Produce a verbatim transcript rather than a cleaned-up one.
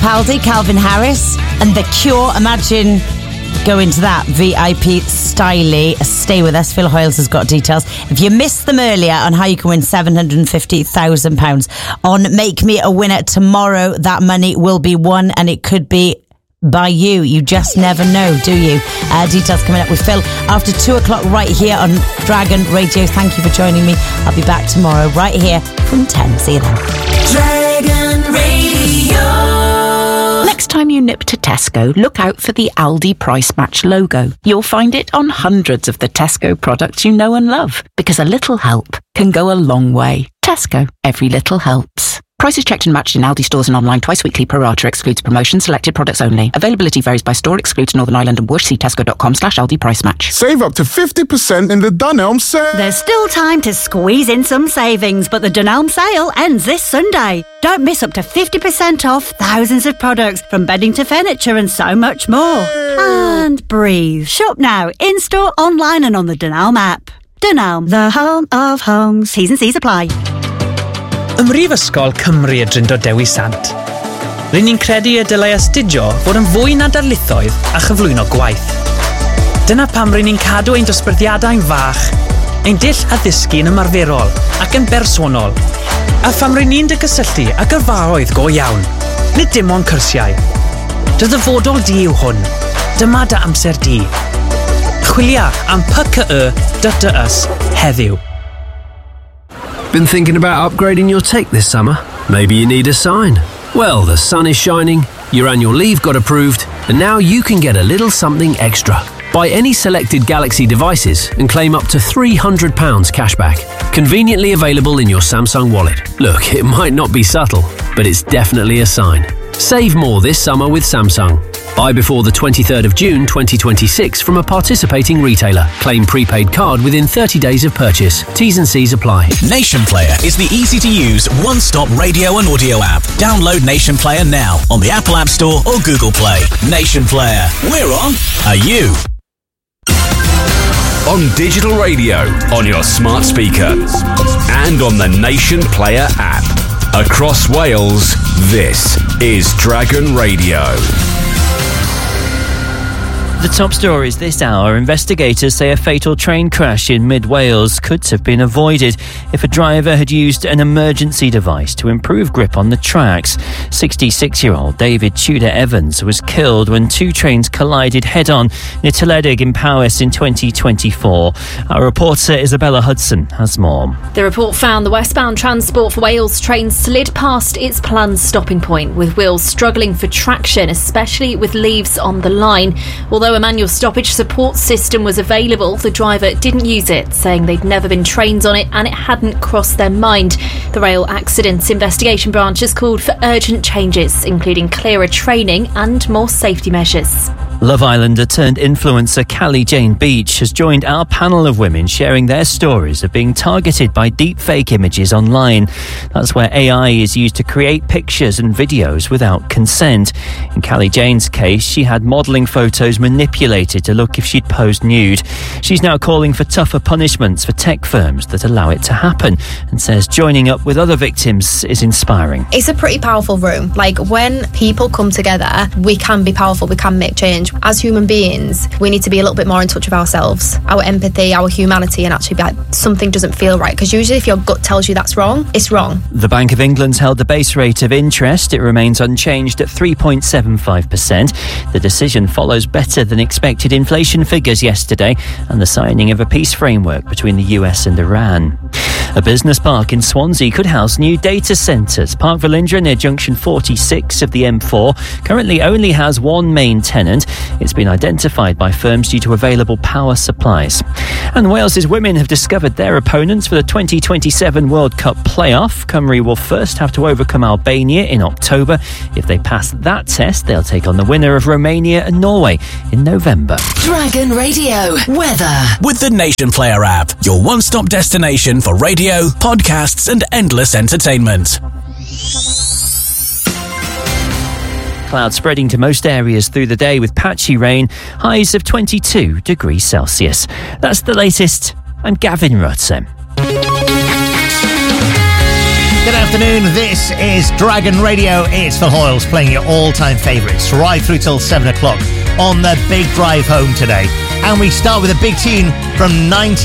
Capaldi, Calvin Harris, and The Cure. Imagine going to that V I P styly. Stay with us. Phil Hoyles has got details. If you missed them earlier on how you can win seven hundred fifty thousand pounds on Make Me a Winner tomorrow, that money will be won, and it could be by you. You just never know, do you? Uh, details coming up with Phil after two o'clock right here on Dragon Radio. Thank you for joining me. I'll be back tomorrow right here from ten. See you then. Dragon Radio. Next time you nip to Tesco, look out for the Aldi Price Match logo. You'll find it on hundreds of the Tesco products you know and love, because a little help can go a long way. Tesco, every little helps. Prices checked and matched in Aldi stores and online twice weekly. Pro rata excludes promotions, selected products only. Availability varies by store, excludes Northern Ireland and Bush. See tesco.com slash Aldi Price Match. Save up to fifty percent in the Dunelm sale. There's still time to squeeze in some savings, but the Dunelm sale ends this Sunday. Don't miss up to fifty percent off thousands of products, from bedding to furniture and so much more. And breathe. Shop now, in-store, online and on the Dunelm app. Dunelm, the home of homes. T's and C's apply. Ym Mhrifysgol Cymru y Drindod Dewi Sant. Rydyn ni'n credu y dylai astudio fod yn fwy na darlithoedd a chyflwyno gwaith. Dyna pam rydyn ni'n cadw ein dosbarthiadau'n fach, ein dull addysgu yn ymarferol ac yn bersonol, a pham rydyn ni'n dygysylltu â gyrfaoedd go iawn, nid dim ond cyrsiau. Dy ddyfodol di yw hwn. Dyma dy amser di. Chwilia am P C Y dy dy ys heddiw. Been thinking about upgrading your tech this summer? Maybe you need a sign. Well, the sun is shining, your annual leave got approved, and now you can get a little something extra. Buy any selected Galaxy devices and claim up to three hundred pounds cashback. Conveniently available in your Samsung wallet. Look, it might not be subtle, but it's definitely a sign. Save more this summer with Samsung. Buy before the twenty-third of June twenty twenty-six from a participating retailer. Claim prepaid card within thirty days of purchase. T's and C's apply. Nation Player is the easy-to-use one-stop radio and audio app. Download Nation Player now on the Apple App Store or Google Play. Nation Player. We're on. Are you? On digital radio, on your smart speaker, and on the Nation Player app. Across Wales, this is Dragon Radio. The top stories this hour. Investigators say a fatal train crash in mid-Wales could have been avoided if a driver had used an emergency device to improve grip on the tracks. sixty-six-year-old David Tudor Evans was killed when two trains collided head-on near Teledig in Powys in twenty twenty-four. Our reporter Isabella Hudson has more. The report found the westbound Transport for Wales train slid past its planned stopping point, with wheels struggling for traction, especially with leaves on the line. Although a manual stoppage support system was available, the driver didn't use it, saying they'd never been trained on it and it hadn't crossed their mind. The Rail Accidents Investigation Branch has called for urgent changes, including clearer training and more safety measures. Love Islander turned influencer Callie Jane Beach has joined our panel of women sharing their stories of being targeted by deepfake images online. That's where A I is used to create pictures and videos without consent. In Callie Jane's case, she had modelling photos manipulated to look if she'd posed nude. She's now calling for tougher punishments for tech firms that allow it to happen, and says joining up with other victims is inspiring. It's a pretty powerful room. Like, when people come together, we can be powerful, we can make change. As human beings, we need to be a little bit more in touch with ourselves, our empathy, our humanity, and actually be like, something doesn't feel right. Because usually if your gut tells you that's wrong, it's wrong. The Bank of England's held the base rate of interest. It remains unchanged at three point seven five percent. The decision follows better than expected inflation figures yesterday and the signing of a peace framework between the U S and Iran. A business park in Swansea could house new data centres. Park Velindre, near junction forty-six of the M four, currently only has one main tenant. It's been identified by firms due to available power supplies. And Wales's women have discovered their opponents for the twenty twenty-seven World Cup playoff. Cymru will first have to overcome Albania in October. If they pass that test, they'll take on the winner of Romania and Norway in November. Dragon Radio weather with the Nation Player app, your one-stop destination for radio, podcasts and endless entertainment. Clouds spreading to most areas through the day with patchy rain, highs of twenty-two degrees Celsius. That's the latest. I'm Gavin Rutzen. Good afternoon, this is Dragon Radio. It's Phil Hoyles playing your all-time favourites right through till seven o'clock on the big drive home today. And we start with a big tune from nineteen